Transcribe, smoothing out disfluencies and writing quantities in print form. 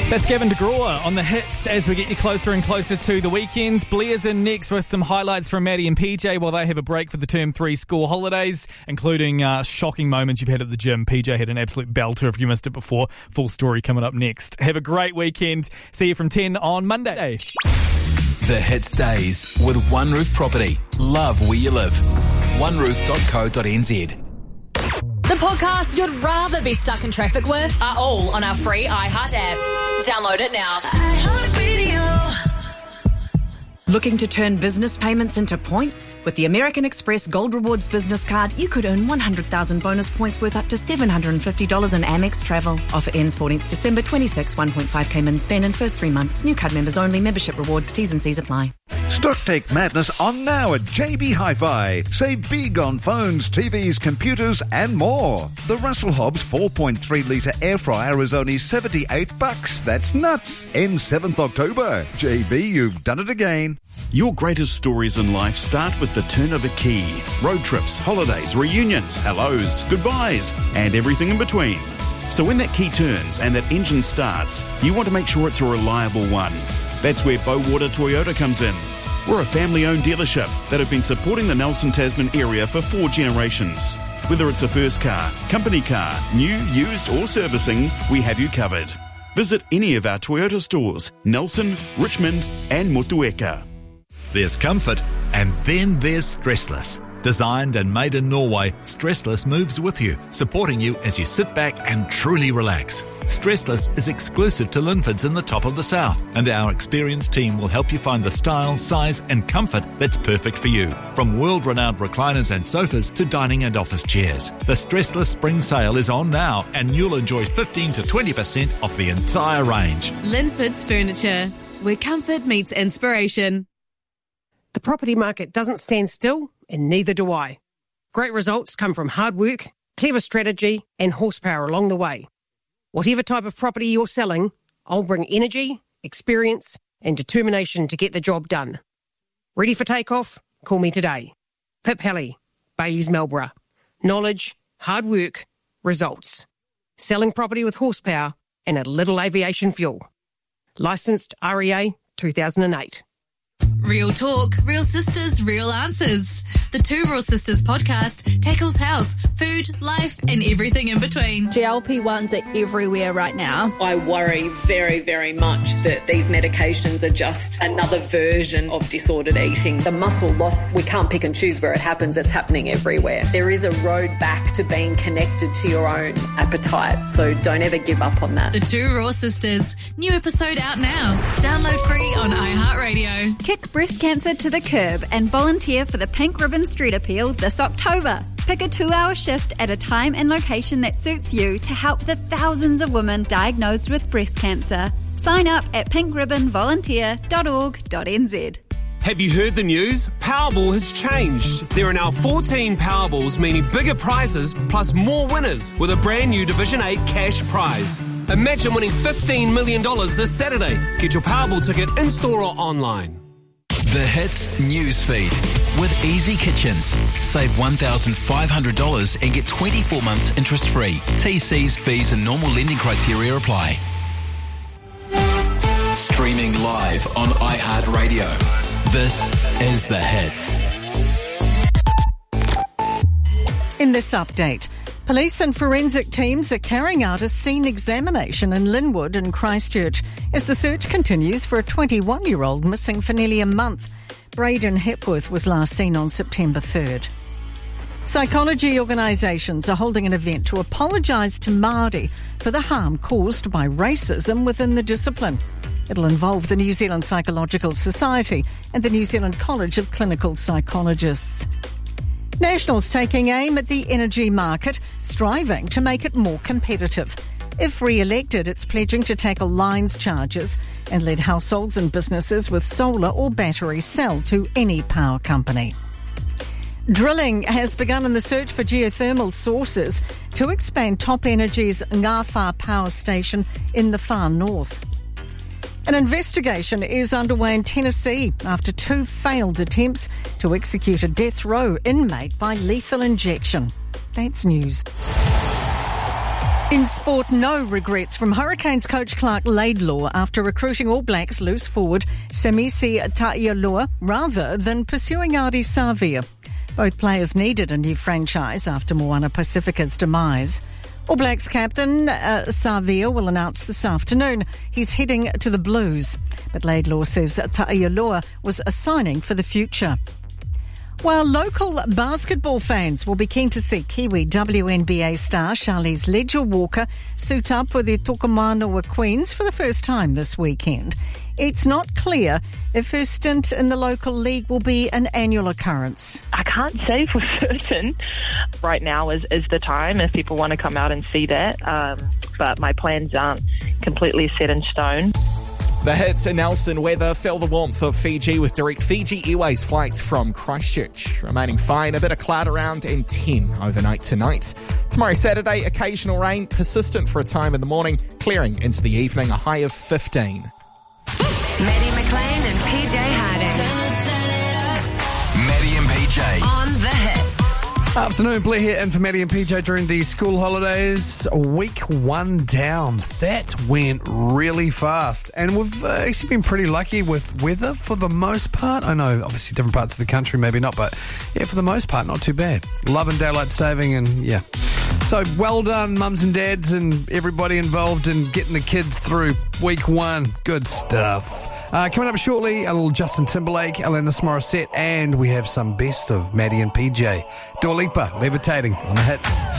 That's Gavin DeGraw on the hits as we get you closer and closer to the weekend. Blair's in next with some highlights from Maddie and PJ while they have a break for the Term 3 school holidays, including shocking moments you've had at the gym. PJ had an absolute belter if you missed it before. Full story coming up next. Have a great weekend. See you from 10 on Monday. The Hits Days with One Roof Property. Love where you live. oneroof.co.nz. The podcasts you'd rather be stuck in traffic with are all on our free iHeart app. Download it now. Looking to turn business payments into points? With the American Express Gold Rewards business card, you could earn 100,000 bonus points worth up to $750 in Amex travel. Offer ends 14th December 26, 1.5k min spend in first 3 months. New card members only. Membership rewards. T's and C's apply. Stocktake Madness on now at JB Hi-Fi. Save big on phones, TVs, computers and more. The Russell Hobbs 4.3 litre air fryer is only $78. That's nuts. Ends 7th October. JB, you've done it again. Your greatest stories in life start with the turn of a key. Road trips, holidays, reunions, hellos, goodbyes, and everything in between. So when that key turns and that engine starts, you want to make sure it's a reliable one. That's where Bowater Toyota comes in. We're a family-owned dealership that have been supporting the Nelson Tasman area for 4 generations. Whether it's a first car, company car, new, used or servicing, we have you covered. Visit any of our Toyota stores, Nelson, Richmond and Motueka. There's comfort, and then there's Stressless. Designed and made in Norway, Stressless moves with you, supporting you as you sit back and truly relax. Stressless is exclusive to Linford's in the top of the south, and our experienced team will help you find the style, size and comfort that's perfect for you. From world-renowned recliners and sofas to dining and office chairs. The Stressless Spring Sale is on now, and you'll enjoy 15 to 20% off the entire range. Linford's Furniture, where comfort meets inspiration. The property market doesn't stand still, and neither do I. Great results come from hard work, clever strategy, and horsepower along the way. Whatever type of property you're selling, I'll bring energy, experience, and determination to get the job done. Ready for takeoff? Call me today. Pip Helly, Bailey's Marlborough. Knowledge, hard work, results. Selling property with horsepower and a little aviation fuel. Licensed REA 2008. Real talk, real sisters, real answers. The Two Raw Sisters podcast tackles health, food, life, and everything in between. GLP-1s are everywhere right now. I worry very, very much that these medications are just another version of disordered eating. The muscle loss, we can't pick and choose where it happens. It's happening everywhere. There is a road back to being connected to your own appetite, so don't ever give up on that. The Two Raw Sisters. New episode out now. Download free on iHeartRadio. Kick breast cancer to the curb and volunteer for the Pink Ribbon Street Appeal this October. Pick a 2-hour shift at a time and location that suits you to help the thousands of women diagnosed with breast cancer. Sign up at pinkribbonvolunteer.org.nz. Have you heard the news? Powerball has changed. There are now 14 Powerballs, meaning bigger prizes plus more winners with a brand new Division 8 cash prize. Imagine winning $15 million this Saturday. Get your Powerball ticket in-store or online. The Hits Newsfeed with Easy Kitchens. Save $1,500 and get 24 months interest-free. TCs, fees and normal lending criteria apply. Streaming live on iHeartRadio. This is The Hits. In this update, police and forensic teams are carrying out a scene examination in Linwood and Christchurch as the search continues for a 21-year-old missing for nearly a month. Braden Hepworth was last seen on September 3rd. Psychology organisations are holding an event to apologise to Māori for the harm caused by racism within the discipline. It'll involve the New Zealand Psychological Society and the New Zealand College of Clinical Psychologists. National's taking aim at the energy market, striving to make it more competitive. If re-elected, it's pledging to tackle lines charges and let households and businesses with solar or battery sell to any power company. Drilling has begun in the search for geothermal sources to expand Top Energy's Ngawha power station in the far north. An investigation is underway in Tennessee after 2 failed attempts to execute a death row inmate by lethal injection. That's news. In sport, no regrets from Hurricanes coach Clark Laidlaw after recruiting All Blacks loose forward Semisi Ta'ialoa rather than pursuing Ardie Savea. Both players needed a new franchise after Moana Pacifica's demise. All Blacks captain Savea will announce this afternoon he's heading to the Blues. But Laidlaw says Ta'ialoa was a signing for the future. While local basketball fans will be keen to see Kiwi WNBA star Charlize Ledger-Walker suit up for the Tokomanoa Queens for the first time this weekend, it's not clear if her stint in the local league will be an annual occurrence. I can't say for certain. Right now is the time if people want to come out and see that, but my plans aren't completely set in stone. The hits in Nelson weather fill the warmth of Fiji with direct Fiji Airways flights from Christchurch. Remaining fine, a bit of cloud around and 10 overnight tonight. Tomorrow Saturday, occasional rain, persistent for a time in the morning, clearing into the evening, a high of 15. Maddie McLean and PJ Harding. Maddie and PJ. On the hits. Afternoon, Blair here in for Maddie and PJ during the school holidays. Week 1 down. That went really fast. And we've actually been pretty lucky with weather for the most part. I know, obviously, different parts of the country, maybe not, but yeah, for the most part, not too bad. Loving daylight saving and yeah. So well done, mums and dads and everybody involved in getting the kids through week 1. Good stuff. Coming up shortly, a little Justin Timberlake, Alanis Morissette, and we have some best of Maddie and PJ. Dua Lipa, Levitating on the hits.